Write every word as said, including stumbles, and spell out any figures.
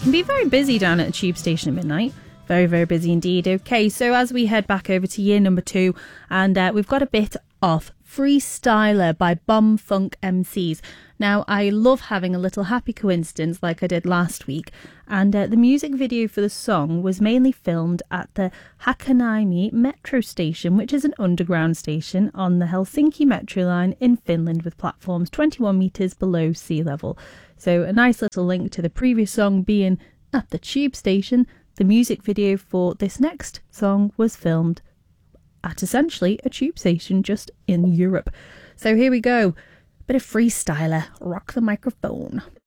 can be very busy down at the tube station at midnight. Very, very busy indeed. Okay, so as we head back over to year number two, and uh, we've got a bit of Freestyler by Bomb Funk M Cs. Now, I love having a little happy coincidence like I did last week, and uh, the music video for the song was mainly filmed at the Hakaniemi metro station, which is an underground station on the Helsinki metro line in Finland with platforms twenty-one metres below sea level. So a nice little link to the previous song being at the tube station. The music video for this next song was filmed at essentially a tube station just in Europe. So here we go. Bit of Freestyler. Rock the microphone.